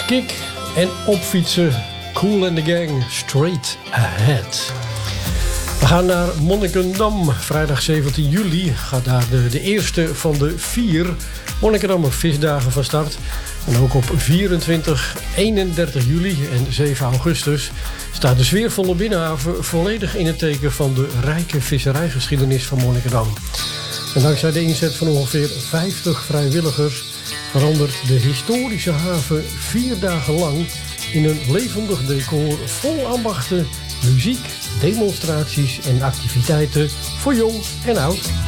kick en opfietsen. Kool and the Gang, straight ahead. We gaan naar Monnikendam. Vrijdag 17 juli gaat daar de eerste van de 4 Monnikendammer visdagen van start. En ook op 24, 31 juli en 7 augustus staat de sfeervolle binnenhaven volledig in het teken van de rijke visserijgeschiedenis van Monnikendam. En dankzij de inzet van ongeveer 50 vrijwilligers verandert de historische haven 4 dagen lang in een levendig decor vol ambachten, muziek, demonstraties en activiteiten voor jong en oud.